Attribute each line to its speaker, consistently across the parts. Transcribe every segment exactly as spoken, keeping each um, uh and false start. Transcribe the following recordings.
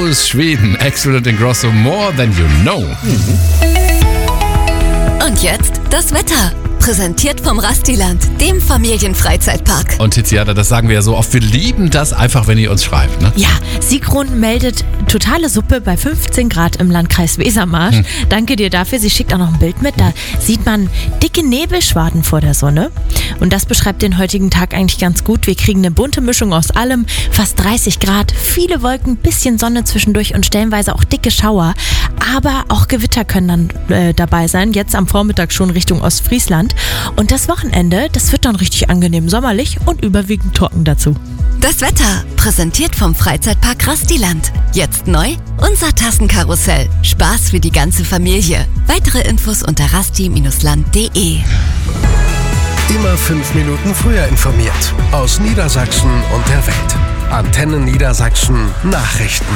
Speaker 1: aus Schweden. Excellent in Grosso, more than you know.
Speaker 2: Und jetzt das Wetter. Präsentiert vom Rastiland, dem Familienfreizeitpark.
Speaker 1: Und Tiziana, das sagen wir ja so oft, wir lieben das einfach, wenn ihr uns schreibt, ne?
Speaker 3: Ja, Sigrun meldet totale Suppe bei fünfzehn Grad im Landkreis Wesermarsch. Hm. Danke dir dafür. Sie schickt auch noch ein Bild mit. Da sieht man dicke Nebelschwaden vor der Sonne. Und das beschreibt den heutigen Tag eigentlich ganz gut. Wir kriegen eine bunte Mischung aus allem. Fast dreißig Grad, viele Wolken, bisschen Sonne zwischendurch und stellenweise auch dicke Schauer. Aber auch Gewitter können dann äh, dabei sein. Jetzt am Vormittag schon Richtung Ostfriesland. Und das Wochenende, das wird dann richtig angenehm sommerlich und überwiegend trocken dazu.
Speaker 2: Das Wetter, präsentiert vom Freizeitpark Rastiland. Jetzt neu, unser Tassenkarussell. Spaß für die ganze Familie. Weitere Infos unter rasti Bindestrich land punkt de.
Speaker 4: Immer fünf Minuten früher informiert. Aus Niedersachsen und der Welt. Antenne Niedersachsen Nachrichten.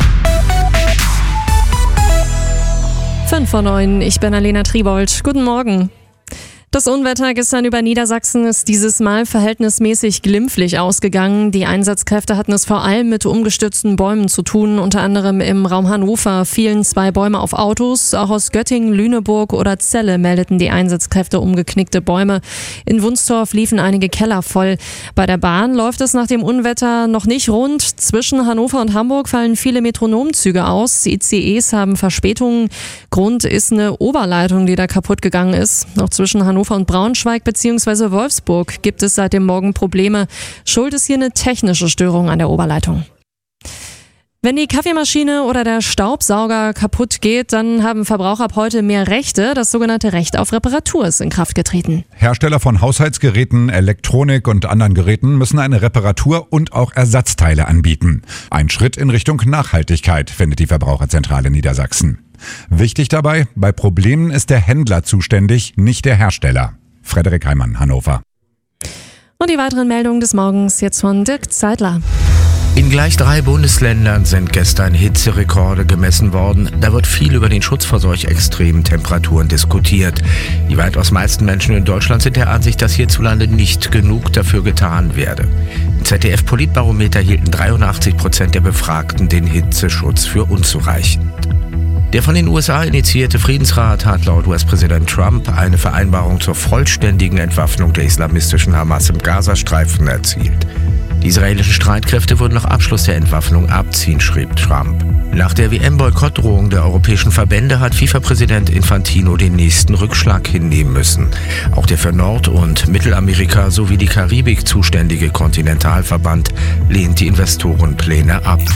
Speaker 5: fünf vor neun, ich bin Alena Tribold. Guten Morgen. Das Unwetter gestern über Niedersachsen ist dieses Mal verhältnismäßig glimpflich ausgegangen. Die Einsatzkräfte hatten es vor allem mit umgestürzten Bäumen zu tun. Unter anderem im Raum Hannover fielen zwei Bäume auf Autos. Auch aus Göttingen, Lüneburg oder Celle meldeten die Einsatzkräfte umgeknickte Bäume. In Wunstorf liefen einige Keller voll. Bei der Bahn läuft es nach dem Unwetter noch nicht rund. Zwischen Hannover und Hamburg fallen viele Metronomzüge aus. I C Es haben Verspätungen. Grund ist eine Oberleitung, die da kaputt gegangen ist. Auch zwischen Hannover und Braunschweig bzw. Wolfsburg gibt es seit dem Morgen Probleme. Schuld ist hier eine technische Störung an der Oberleitung. Wenn die Kaffeemaschine oder der Staubsauger kaputt geht, dann haben Verbraucher ab heute mehr Rechte. Das sogenannte Recht auf Reparatur ist in Kraft getreten.
Speaker 6: Hersteller von Haushaltsgeräten, Elektronik und anderen Geräten müssen eine Reparatur und auch Ersatzteile anbieten. Ein Schritt in Richtung Nachhaltigkeit, findet die Verbraucherzentrale Niedersachsen. Wichtig dabei, bei Problemen ist der Händler zuständig, nicht der Hersteller. Frederik Heimann, Hannover.
Speaker 5: Und die weiteren Meldungen des Morgens jetzt von Dirk Zeitler.
Speaker 7: In gleich drei Bundesländern sind gestern Hitzerekorde gemessen worden. Da wird viel über den Schutz vor solch extremen Temperaturen diskutiert. Die weitaus meisten Menschen in Deutschland sind der Ansicht, dass hierzulande nicht genug dafür getan werde. Im Z D F-Politbarometer hielten dreiundachtzig Prozent der Befragten den Hitzeschutz für unzureichend. Der von den U S A initiierte Friedensrat hat laut U S-Präsident Trump eine Vereinbarung zur vollständigen Entwaffnung der islamistischen Hamas im Gazastreifen erzielt. Die israelischen Streitkräfte würden nach Abschluss der Entwaffnung abziehen, schrieb Trump. Nach der W M-Boykottdrohung der europäischen Verbände hat FIFA-Präsident Infantino den nächsten Rückschlag hinnehmen müssen. Auch der für Nord- und Mittelamerika sowie die Karibik zuständige Kontinentalverband lehnt die Investorenpläne ab.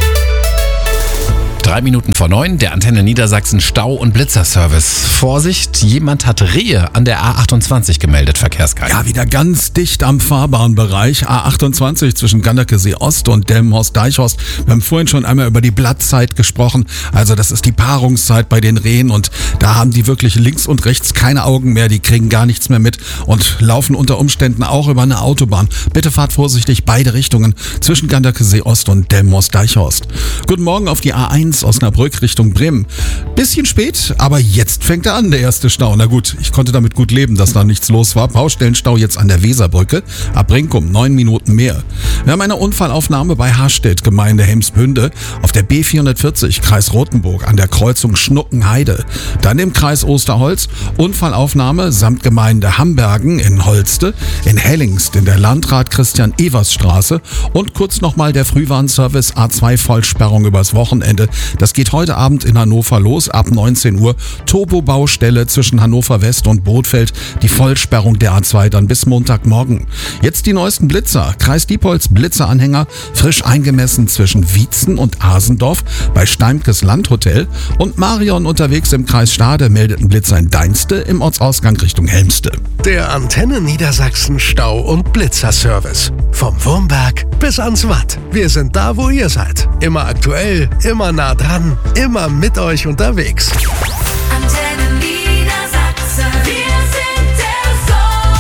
Speaker 1: Drei Minuten vor neun, der Antenne Niedersachsen Stau- und Blitzerservice. Vorsicht, jemand hat Rehe an der A achtundzwanzig gemeldet, Verkehrskreis.
Speaker 8: Ja, wieder ganz dicht am Fahrbahnbereich. A achtundzwanzig zwischen Ganderkesee Ost und Delmenhorst-Deichhorst. Wir haben vorhin schon einmal über die Blattzeit gesprochen. Also das ist die Paarungszeit bei den Rehen und da haben die wirklich links und rechts keine Augen mehr. Die kriegen gar nichts mehr mit und laufen unter Umständen auch über eine Autobahn. Bitte fahrt vorsichtig beide Richtungen zwischen Ganderkesee Ost und Delmenhorst-Deichhorst. Guten Morgen auf die A eins Osnabrück Richtung Bremen. Bisschen spät, aber jetzt fängt er an, der erste Stau. Na gut, ich konnte damit gut leben, dass da nichts los war. Baustellenstau jetzt an der Weserbrücke. Ab Brinkum, neun Minuten mehr. Wir haben eine Unfallaufnahme bei Harstedt, Gemeinde Hemsbünde, auf der B vierhundertvierzig, Kreis Rothenburg, an der Kreuzung Schnuckenheide. Dann im Kreis Osterholz, Unfallaufnahme samt Gemeinde Hambergen in Holste, in Hellingst in der Landrat Christian-Evers-Straße und kurz nochmal der Frühwarnservice A zwei Vollsperrung übers Wochenende. Das geht heute Abend in Hannover los, ab neunzehn Uhr. Turbo-Baustelle zwischen Hannover West und Bothfeld. Die Vollsperrung der A zwei dann bis Montagmorgen. Jetzt die neuesten Blitzer. Kreis Diepholz Blitzeranhänger, frisch eingemessen zwischen Wietzen und Asendorf bei Steimkes Landhotel. Und Marion unterwegs im Kreis Stade meldeten Blitzer in Deinste im Ortsausgang Richtung Helmste.
Speaker 4: Der Antenne Niedersachsen Stau- und Blitzerservice. Vom Wurmberg bis ans Watt. Wir sind da, wo ihr seid. Immer aktuell, immer nah dran, immer mit euch unterwegs.
Speaker 9: Antenne Niedersachsen, wir sind der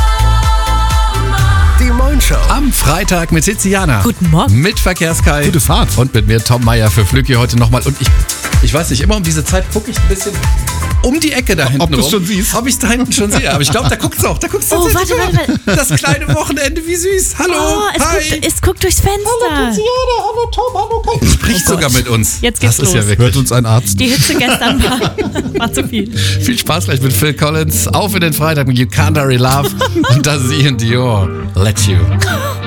Speaker 9: Sommer.
Speaker 4: Die Moin Show.
Speaker 1: Am Freitag mit Tiziana.
Speaker 3: Guten Morgen.
Speaker 1: Mit Verkehrskei.
Speaker 8: Gute Fahrt.
Speaker 1: Und mit mir Tom Meyer für Flücki heute nochmal. Und ich, ich weiß nicht, immer um diese Zeit gucke ich ein bisschen um die Ecke da hinten
Speaker 8: Ob du es
Speaker 1: rum.
Speaker 8: schon siehst?
Speaker 1: Ob ich es da hinten schon sehe. Aber ich glaube, da guckt es auch. Da guckt's
Speaker 3: Oh,
Speaker 1: tatsächlich
Speaker 3: warte, warte, warte.
Speaker 1: Das kleine Wochenende, wie süß. Hallo.
Speaker 3: Oh, es
Speaker 1: Hi.
Speaker 3: guckt, es guckt durchs Fenster.
Speaker 1: Spring spricht
Speaker 3: Oh
Speaker 1: sogar
Speaker 3: Gott.
Speaker 1: mit uns.
Speaker 3: Jetzt geht's
Speaker 1: das ist
Speaker 3: los.
Speaker 1: ja wirklich.
Speaker 8: Hört uns ein Arzt.
Speaker 3: Die Hitze gestern war, war zu viel.
Speaker 1: Viel Spaß gleich mit Phil Collins. Auf in den Freitag mit You Can't Hurry Love. Und das ist Ian Dior. Let You.